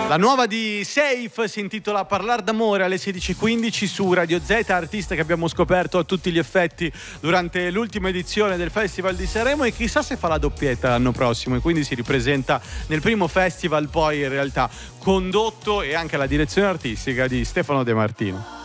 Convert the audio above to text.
La nuova di Safe si intitola Parlar d'amore alle 16:15 su Radio Z, artista che abbiamo scoperto a tutti gli effetti durante l'ultima edizione del Festival di Sanremo, e chissà se fa la doppietta l'anno prossimo e quindi si ripresenta nel primo festival, poi in realtà condotto, e anche la direzione artistica di Stefano De Martino.